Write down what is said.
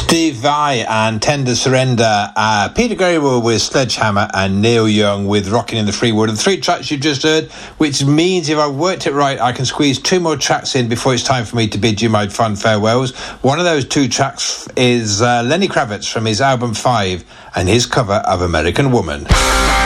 Steve Vai and Tender Surrender, Peter Gabriel with Sledgehammer, and Neil Young with Rockin' in the Free World. And the 3 tracks you've just heard, which means if I worked it right, I can squeeze 2 more tracks in before it's time for me to bid you my fond farewells. One of those 2 tracks is Lenny Kravitz from his album 5 and his cover of American Woman.